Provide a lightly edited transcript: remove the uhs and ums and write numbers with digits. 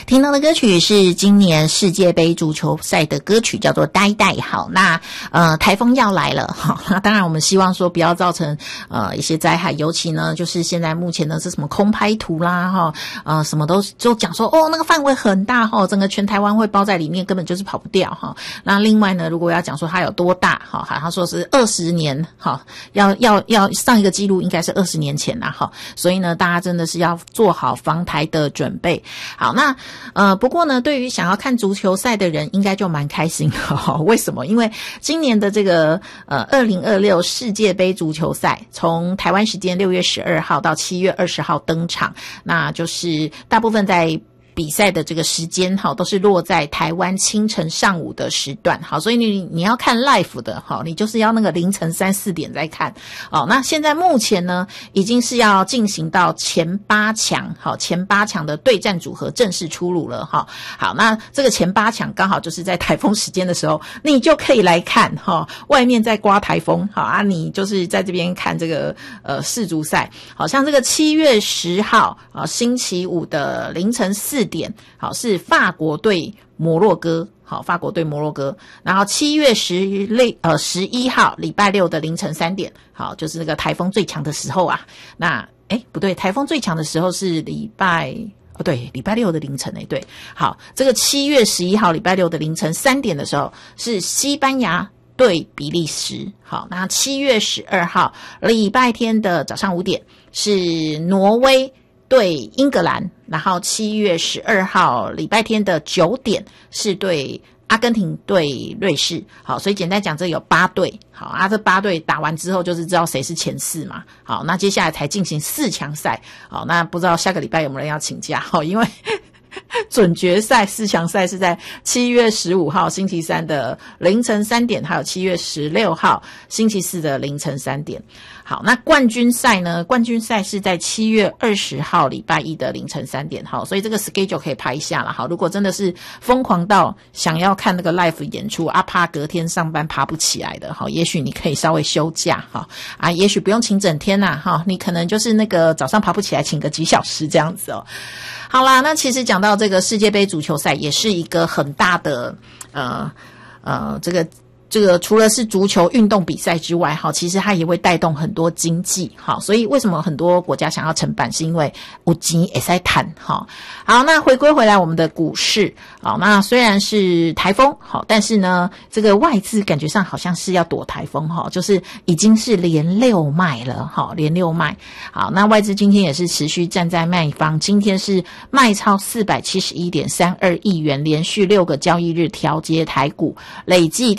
听到的歌曲是今年世界杯足球赛的歌曲，叫做《呆呆》。好，那台风要来了，好，那当然我们希望说不要造成一些灾害，尤其呢就是现在目前呢是什么空拍图啦，哈，什么都就讲说那个范围很大哈，整个全台湾会包在里面，根本就是跑不掉哈。那另外呢，如果要讲说它有多大哈，他说是20年哈，要上一个记录应该是20年前啦哈，所以呢大家真的是要做好防台的准备。好，那不过呢，对于想要看足球赛的人，应该就蛮开心的为什么？因为今年的这个2026世界杯足球赛，从台湾时间6月12号到7月20号登场，那就是大部分在比赛的这个时间都是落在台湾清晨上午的时段，好，所以你要看 live 的你就是要那个凌晨3、4点再看。那现在目前呢已经是要进行到前8强，前8强的对战组合正式出炉了好，那这个前8强刚好就是在台风时间的时候，你就可以来看外面在刮台风，好啊，你就是在这边看这个世足赛。好像这个7月10号星期五的凌晨4点，好，是法国对摩洛哥，好，法国对摩洛哥。然后7月11号礼拜六的凌晨3点，好，就是那个台风最强的时候啊。那不对，台风最强的时候是礼拜六的凌晨对。好，这个7月11号礼拜六的凌晨3点的时候是西班牙对比利时。好，那7月12号礼拜天的早上5点是挪威对英格兰，然后7月12号礼拜天的9点是对阿根廷对瑞士。好，所以简单讲这有8队。好啊，这8队打完之后就是知道谁是前4嘛。好，那接下来才进行4强赛。好，那不知道下个礼拜有没有人要请假？好，因为准决赛4强赛是在7月15号星期三的凌晨3点，还有7月16号星期四的凌晨3点。好，那冠军赛呢？冠军赛是在7月20号礼拜一的凌晨3点。好，所以这个 schedule 可以排一下啦。好，如果真的是疯狂到想要看那个 live 演出怕隔天上班爬不起来的，好，也许你可以稍微休假也许不用请整天啦你可能就是那个早上爬不起来请个几小时这样子好啦，那其实讲到这个世界杯足球赛也是一个很大的这个除了是足球运动比赛之外其实它也会带动很多经济所以为什么很多国家想要承办，是因为有钱可以赚好，那回归回来我们的股市那虽然是台风但是呢这个外资感觉上好像是要躲台风就是已经是连6卖了连6卖。好，那外资今天也是持续站在卖方，今天是卖超 471.32 亿元，连续6个交易日调节台股，累计